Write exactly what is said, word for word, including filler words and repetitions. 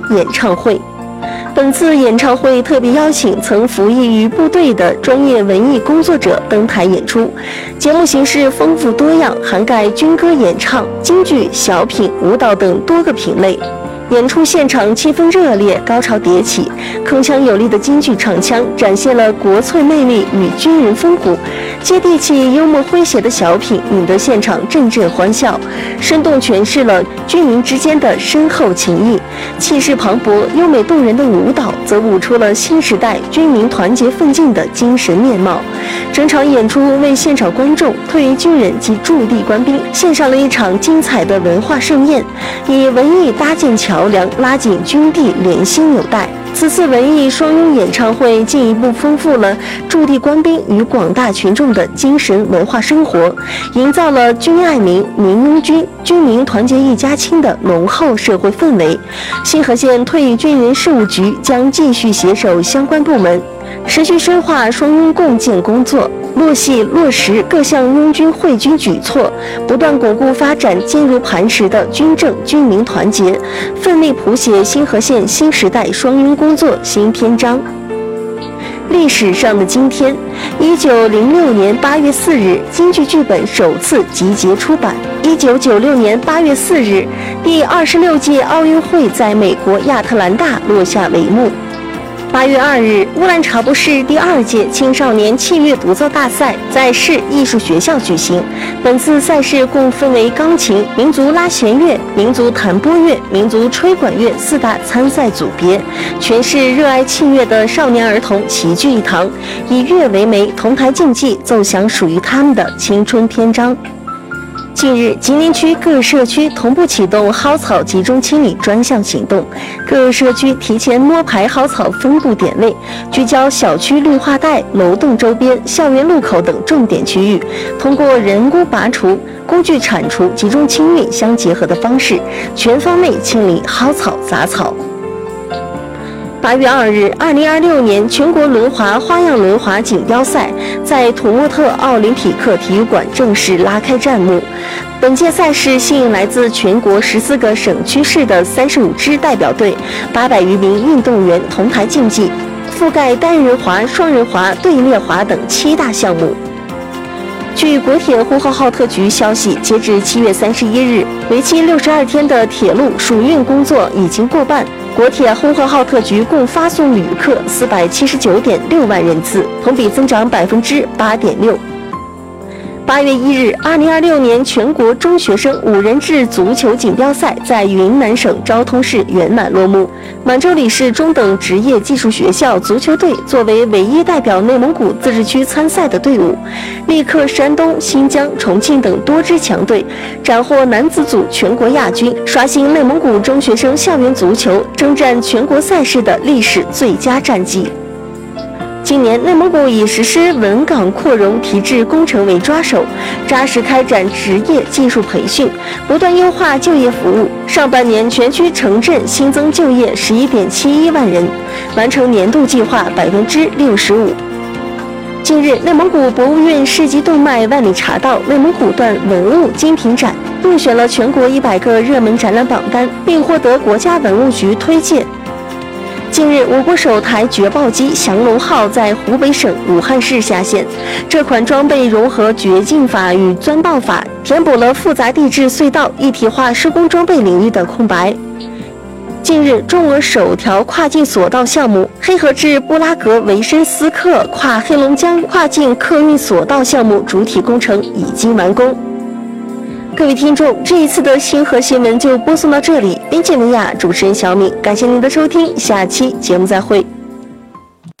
演唱会。本次演唱会特别邀请曾服役于部队的专业文艺工作者登台演出，节目形式丰富多样，涵盖军歌演唱、京剧、小品、舞蹈等多个品类。演出现场气氛热烈，高潮迭起，铿锵有力的京剧唱腔展现了国粹魅力与军人风骨，接地气幽默诙谐的小品引得现场阵阵欢笑，生动诠释了军民之间的深厚情谊。气势磅礴、优美动人的舞蹈则舞出了新时代军民团结奋进的精神面貌。整场演出为现场观众、退役军人及驻地官兵献上了一场精彩的文化盛宴，以文艺搭建桥梁，拉紧军地联心纽带。此次文艺双拥演唱会进一步丰富了驻地官兵与广大群众的精神文化生活，营造了军爱民、民拥军、军民团结一家亲的浓厚社会氛围。新河县退役军人事务局将继续携手相关部门，持续深化双拥共建工作，落细落实各项拥军会军举措，不断巩固发展坚如磐石的军政军民团结，奋力谱写新河县新时代双拥工作新篇章。历史上的今天，一九零六年八月四日，京剧剧本首次集结出版。一九九六年八月四日，第二十六届奥运会在美国亚特兰大落下帷幕。八月二日，乌兰察布市第二届青少年器乐独奏大赛在市艺术学校举行。本次赛事共分为钢琴、民族拉弦乐、民族弹拨乐、民族吹管乐四大参赛组别，全市热爱器乐的少年儿童齐聚一堂，以乐为媒，同台竞技，奏响属于他们的青春篇章。近日，吉林区各社区同步启动蒿草集中清理专项行动，各社区提前摸排蒿草分布点位，聚焦小区绿化带、楼栋周边、校园路口等重点区域，通过人工拔除、工具铲除、集中清理相结合的方式，全方位清理蒿草杂草。八月二日，二零二六年全国轮滑花样轮滑锦标赛在土默特奥林匹克体育馆正式拉开战幕。本届赛事吸引来自全国十四个省区市的三十五支代表队，八百余名运动员同台竞技，覆盖单人滑、双人滑、队列滑等七大项目。据国铁呼和浩特局消息，截至七月三十一日，为期六十二天的铁路暑运工作已经过半。国铁呼和浩特局共发送旅客四百七十九点六万人次，同比增长百分之八点六。八月一日，二零二六年全国中学生五人制足球锦标赛在云南省昭通市圆满落幕。满洲里市中等职业技术学校足球队作为唯一代表内蒙古自治区参赛的队伍，力克山东、新疆、重庆等多支强队，斩获男子组全国亚军，刷新内蒙古中学生校园足球征战全国赛事的历史最佳战绩。今年，内蒙古以实施稳岗扩容提质工程为抓手，扎实开展职业技术培训，不断优化就业服务。上半年，全区城镇新增就业十一点七一万人，完成年度计划百分之六十五。近日，内蒙古博物院世纪动脉万里茶道内蒙古段文物精品展入选了全国一百个热门展览榜单，并获得国家文物局推荐。近日，我国首台掘爆机降龙号在湖北省武汉市下线。这款装备融合掘进法与钻爆法，填补了复杂地质隧道一体化施工装备领域的空白。近日，中俄首条跨境索道项目黑河至布拉格维申斯克跨黑龙江跨境客运索道项目主体工程已经完工。各位听众，这一次的星河新闻就播送到这里。编辑文雅，主持人小敏，感谢您的收听，下期节目再会。